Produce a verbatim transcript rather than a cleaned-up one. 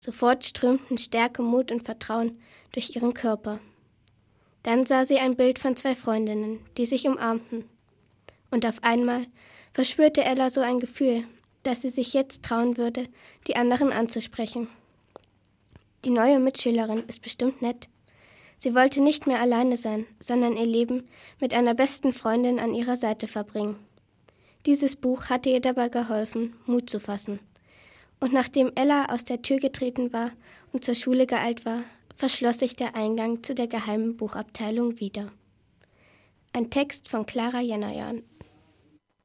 Sofort strömten Stärke, Mut und Vertrauen durch ihren Körper. Dann sah sie ein Bild von zwei Freundinnen, die sich umarmten. Und auf einmal verspürte Ella so ein Gefühl, dass sie sich jetzt trauen würde, die anderen anzusprechen. Die neue Mitschülerin ist bestimmt nett. Sie wollte nicht mehr alleine sein, sondern ihr Leben mit einer besten Freundin an ihrer Seite verbringen. Dieses Buch hatte ihr dabei geholfen, Mut zu fassen. Und nachdem Ella aus der Tür getreten war und zur Schule geeilt war, verschloss sich der Eingang zu der geheimen Buchabteilung wieder. Ein Text von Clara Jennerjan.